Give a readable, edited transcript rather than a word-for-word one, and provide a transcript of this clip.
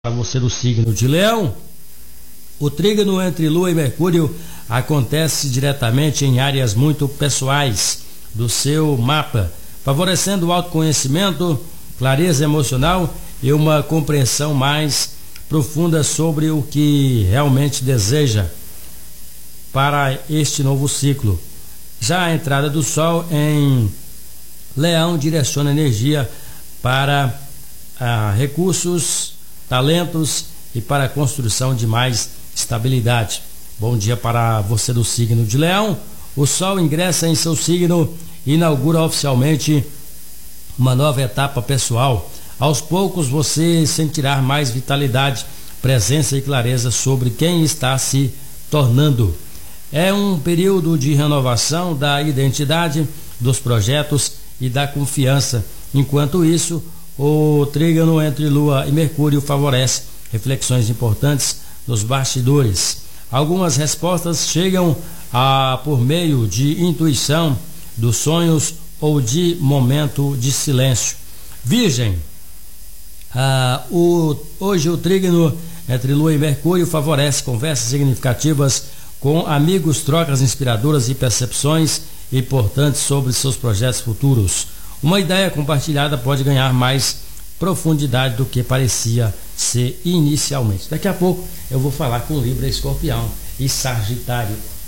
Para você do signo de Leão, o trígono entre Lua e Mercúrio acontece diretamente em áreas muito pessoais do seu mapa, favorecendo o autoconhecimento, clareza emocional e uma compreensão mais profunda sobre o que realmente deseja para este novo ciclo. Já a entrada do Sol em Leão direciona energia para recursos, talentos e para a construção de mais estabilidade. Bom dia para você do signo de Leão. O Sol ingressa em seu signo e inaugura oficialmente uma nova etapa pessoal. Aos poucos você sentirá mais vitalidade, presença e clareza sobre quem está se tornando. É um período de renovação da identidade, dos projetos e da confiança. Enquanto isso, o trígono entre Lua e Mercúrio favorece reflexões importantes nos bastidores. Algumas respostas chegam por meio de intuição, dos sonhos ou de momento de silêncio. Virgem, hoje o trígono entre Lua e Mercúrio favorece conversas significativas com amigos, trocas inspiradoras e percepções importantes sobre seus projetos futuros. Uma ideia compartilhada pode ganhar mais profundidade do que parecia ser inicialmente. Daqui a pouco eu vou falar com Libra, Escorpião e Sagitário.